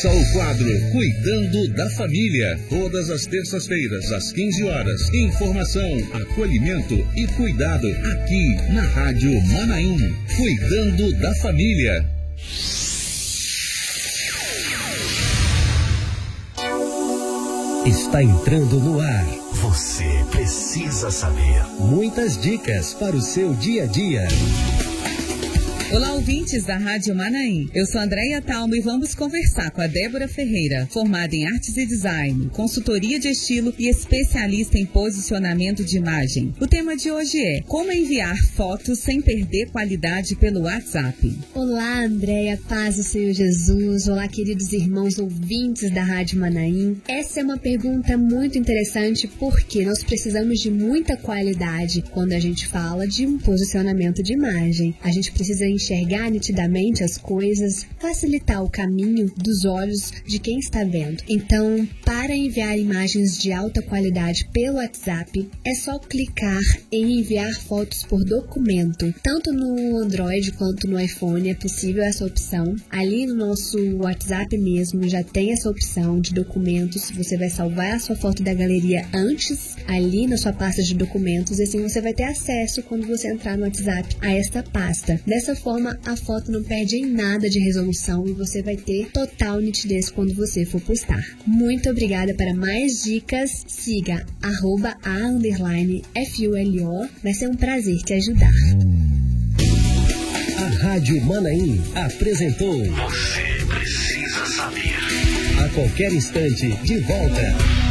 Ouça o quadro Cuidando da Família, todas as terças-feiras, às 15 horas. Informação, acolhimento e cuidado aqui na Rádio Manaim. Cuidando da Família. Está entrando no ar. Você precisa saber. Muitas dicas para o seu dia a dia. Olá, ouvintes da Rádio Manaim. Eu sou Andréia Talmo e vamos conversar com a Débora Ferreira, formada em Artes e Design, consultoria de estilo e especialista em posicionamento de imagem. O tema de hoje é como enviar fotos sem perder qualidade pelo WhatsApp. Olá, Andréia, paz do Senhor Jesus. Olá, queridos irmãos ouvintes da Rádio Manaim. Essa é uma pergunta muito interessante porque nós precisamos de muita qualidade quando a gente fala de um posicionamento de imagem. A gente precisa enxergar nitidamente as coisas, facilitar o caminho dos olhos de quem está vendo. Então, para enviar imagens de alta qualidade pelo WhatsApp, é só clicar em enviar fotos por documento. Tanto no Android quanto no iPhone é possível essa opção. Ali no nosso WhatsApp mesmo já tem essa opção de documentos. Você vai salvar a sua foto da galeria antes, ali na sua pasta de documentos, e assim você vai ter acesso quando você entrar no WhatsApp a esta pasta. Dessa forma, a foto não perde em nada de resolução e você vai ter total nitidez quando você for postar. Muito obrigada. Para mais dicas, siga @a_FULO. Vai ser um prazer te ajudar. A Rádio Manaim apresentou Você precisa saber. A qualquer instante, de volta.